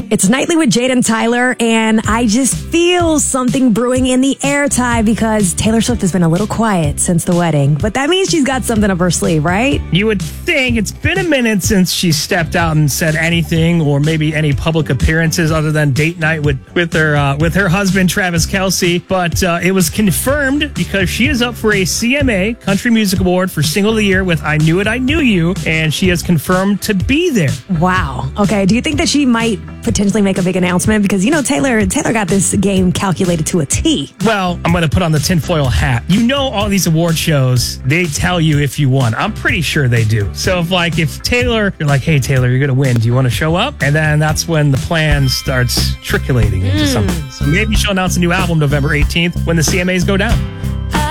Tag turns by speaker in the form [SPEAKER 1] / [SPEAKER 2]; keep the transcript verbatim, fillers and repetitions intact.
[SPEAKER 1] It's Nightly with Jade and Tyler, and I just feel something brewing in the air, Ty, because Taylor Swift has been a little quiet since the wedding, but that means she's got something up her sleeve, right?
[SPEAKER 2] You would think. It's been a minute since she stepped out and said anything, or maybe any public appearances other than date night with with her uh, with her husband Travis Kelce. But uh, it was confirmed because she is up for a C M A Country Music Award for Single of the Year with "I Knew It, I Knew You," and she is confirmed to be there.
[SPEAKER 1] Wow. Okay. Do you think that she might potentially make a big announcement? Because, you know, Taylor Taylor got this game calculated to a T.
[SPEAKER 2] Well, I'm going to put on the tinfoil hat. You know, all these award shows, they tell you if you won. I'm pretty sure they do. So if like if Taylor, you're like, hey, Taylor, you're going to win. Do you want to show up? And then that's when the plan starts trickulating into mm. something. So maybe she'll announce a new album November eighteenth when the C M As go down.